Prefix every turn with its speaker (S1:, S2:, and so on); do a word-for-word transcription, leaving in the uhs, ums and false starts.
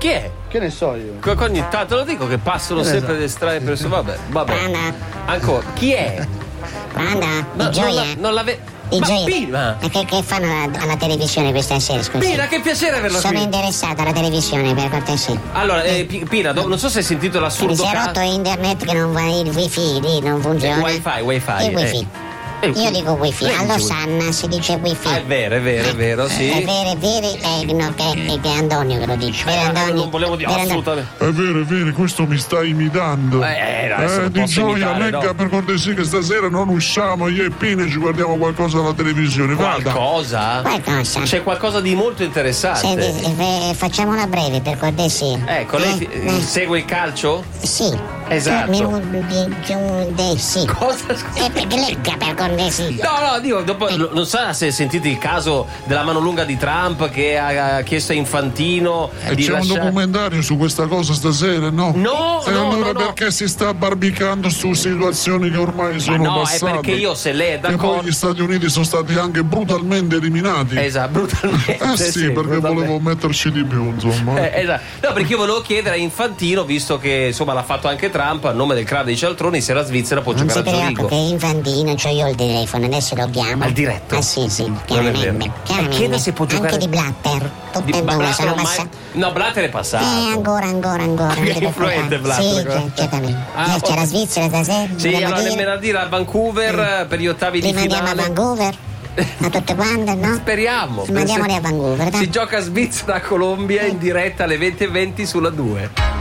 S1: chi è?
S2: Che ne so io?
S1: Qu- Ogni tanto lo dico che passano
S2: Che ne
S1: sempre
S2: so.
S1: le strade per vabbè, vabbè.
S3: Anna.
S1: Ancora, chi è?
S3: Anna,
S1: No,
S3: di
S1: non
S3: gioia.
S1: la, non la ve-
S3: Di
S1: Ma
S3: gioia.
S1: Pina!
S3: Ma che, che fanno alla, alla televisione questa sera, scusi?
S1: Pina, che piacere averla
S3: Sono
S1: qui.
S3: interessata alla televisione, per cortesia.
S1: Allora, eh, Pi- Pina, do- non so se hai sentito
S3: Mi
S1: l'assurdo
S3: si è
S1: caso.
S3: rotto internet che non va, il wifi lì non funziona.
S1: Il wifi, wifi,
S3: Il wifi.
S1: eh. Eh,
S3: Io dico wifi,
S1: lei
S3: a
S1: dice
S3: Losanna si dice wifi.
S1: Ah, è vero, è vero, è vero, sì.
S3: È vero, è vero, è, no, che, che, che è Antonio che lo dice. Vero
S1: Eh,
S3: Antonio?
S1: non volevo dire
S3: Vero Antonio?
S1: assolutamente.
S4: È vero, è vero, questo mi sta imitando.
S1: Eh, eh, adesso non
S4: di
S1: posso
S4: gioia,
S1: imitare,
S4: legga
S1: no.
S4: per cortesia che stasera non usciamo, io e Pina ci guardiamo qualcosa alla televisione. Vada.
S1: Qualcosa?
S3: Qualcosa.
S1: C'è qualcosa di molto interessante.
S3: Senti, eh, facciamola breve per cortesia.
S1: Ecco, lei
S3: Eh,
S1: ti-
S3: eh,
S1: segue il calcio?
S3: Sì.
S1: Esatto.
S3: Mi- mi- mi- Sì.
S1: Cosa?
S3: Eh, perché legga per cortesia.
S1: No, no, dico, dopo, lo- non so se sentite il caso della mano lunga di Trump che ha, ha chiesto a Infantino
S4: E
S1: di
S4: c'è
S1: lasciare...
S4: un documentario su questa cosa stasera, no?
S1: No,
S4: E
S1: no,
S4: allora
S1: no, no.
S4: perché si sta barbicando su situazioni che ormai sono
S1: no, è
S4: passate?
S1: perché io, se lei è
S4: E poi
S1: d'accordo-
S4: gli Stati Uniti sono stati anche brutalmente eliminati.
S1: Esatto, brutalmente.
S4: Eh sì, perché
S1: brutalmente.
S4: volevo metterci di più, insomma.
S1: Eh, esatto. No, perché io volevo chiedere a Infantino, visto che insomma l'ha fatto anche Trump, a nome del crowd dei cialtroni, se la Svizzera può
S3: Non si
S1: giocare a
S3: preoccupi,
S1: Zurigo.
S3: Infantino, c'ho io il telefono, adesso lo chiamo.
S1: Al diretto?
S3: Ah sì, sì,
S1: Non è
S3: chiaramente.
S1: vero.
S3: chiaramente.
S1: Chiede se può giocare-
S3: Anche di Blatter, tutte
S1: Di-
S3: e
S1: ma
S3: due
S1: Blatter
S3: sono
S1: ormai-
S3: passate.
S1: No, Blatter è passato.
S3: Eh, ancora, ancora, ancora.
S1: Che
S3: non ti
S1: influente
S3: preoccupare.
S1: Blatter,
S3: Sì,
S1: guarda.
S3: cer- certamente.
S1: Ah,
S3: Eh, c'è
S1: oh.
S3: la Svizzera stasera.
S1: Sì,
S3: vogliamo
S1: allora
S3: dire?
S1: nemmeno a dire a Vancouver eh, per gli ottavi di
S3: Li mandiamo a
S1: finale.
S3: Vancouver? A tutte quante, no?
S1: Speriamo.
S3: Mandiamoli a Vancouver, dai.
S1: Si gioca a Svizzera-Colombia in diretta alle venti e venti sulla due.